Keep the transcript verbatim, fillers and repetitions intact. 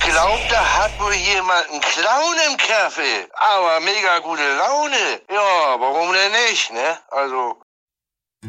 glaube, da hat wohl jemand einen Clown im Kaffee. Aber mega gute Laune. Ja, warum denn nicht, ne? Also...